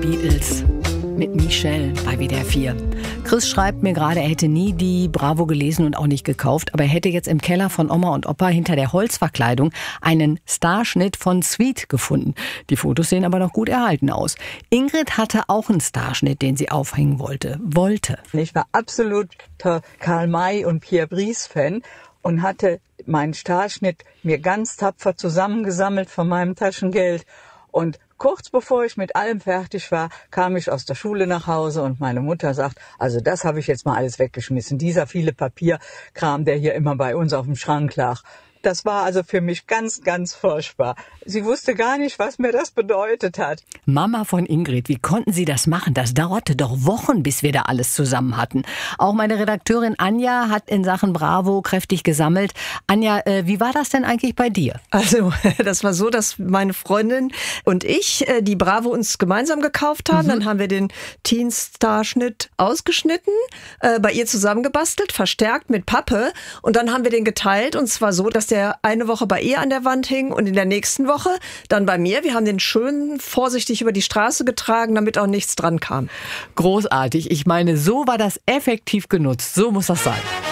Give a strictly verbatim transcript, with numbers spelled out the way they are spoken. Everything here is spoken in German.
Beatles mit Michelle bei W D R vier. Chris schreibt mir gerade, er hätte nie die Bravo gelesen und auch nicht gekauft, aber er hätte jetzt im Keller von Oma und Opa hinter der Holzverkleidung einen Starschnitt von Sweet gefunden. Die Fotos sehen aber noch gut erhalten aus. Ingrid hatte auch einen Starschnitt, den sie aufhängen wollte. Wollte. Ich war absoluter Karl May und Pierre Brice-Fan und hatte meinen Starschnitt mir ganz tapfer zusammengesammelt von meinem Taschengeld. Und kurz bevor ich mit allem fertig war, kam ich aus der Schule nach Hause und meine Mutter sagt, also das habe ich jetzt mal alles weggeschmissen. Dieser viele Papierkram, der hier immer bei uns auf dem Schrank lag. Das war also für mich ganz, ganz furchtbar. Sie wusste gar nicht, was mir das bedeutet hat. Mama von Ingrid, wie konnten Sie das machen? Das dauerte doch Wochen, bis wir da alles zusammen hatten. Auch meine Redakteurin Anja hat in Sachen Bravo kräftig gesammelt. Anja, äh, wie war das denn eigentlich bei dir? Also, das war so, dass meine Freundin und ich äh, die Bravo uns gemeinsam gekauft haben. Mhm. Dann haben wir den Teen-Star-Schnitt ausgeschnitten, äh, bei ihr zusammengebastelt, verstärkt mit Pappe. Und dann haben wir den geteilt, und zwar so, dass der eine Woche bei ihr an der Wand hing und in der nächsten Woche dann bei mir. Wir haben den schön vorsichtig über die Straße getragen, damit auch nichts dran kam. Großartig. Ich meine, so war das effektiv genutzt. So muss das sein.